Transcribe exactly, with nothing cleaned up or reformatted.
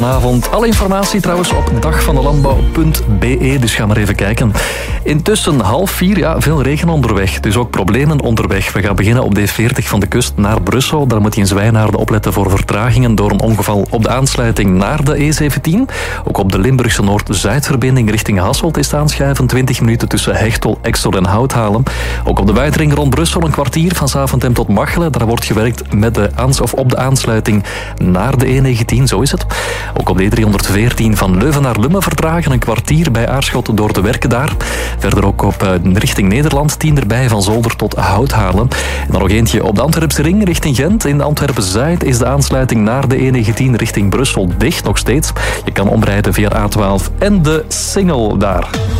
Vanavond alle informatie trouwens op dagvandelandbouw punt b e, dus ga maar even kijken. Intussen half vier, ja, veel regen onderweg, dus ook problemen onderweg. We gaan beginnen op D veertig van de kust naar Brussel. Daar moet je in Zwijnaarden opletten voor vertragingen door een ongeval op de aansluiting naar de E zeventien. Ook op de Limburgse Noord-Zuidverbinding richting Hasselt is het aanschuiven. twintig minuten tussen Hechtel, Exel en Houthalen. Ook op de Buitenring rond Brussel een kwartier van Zaventem tot Machelen. Daar wordt gewerkt met de aans- of op de aansluiting naar de E negentien, zo is het. Ook op de E driehonderdveertien van Leuven naar Lummen vertragen een kwartier bij Aarschot door de werken daar. Verder ook op uh, richting Nederland, tien erbij van Zolder tot Houthalen. En dan nog eentje op de Antwerpse ring richting Gent. In Antwerpen-Zuid is de aansluiting naar de E negentien richting Brussel dicht nog steeds. Je kan omrijden via A twaalf en de Singel daar.